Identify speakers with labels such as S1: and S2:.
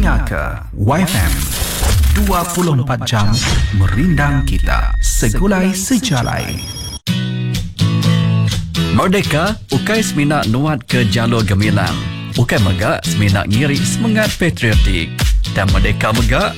S1: dengar ke YFM 24 jam merindang kita segulai sejalai.
S2: Merdeka, ukai seminak nuat ke jalur gemilang. Ukai megak seminak ngiri semangat patriotik. Dan Merdeka megak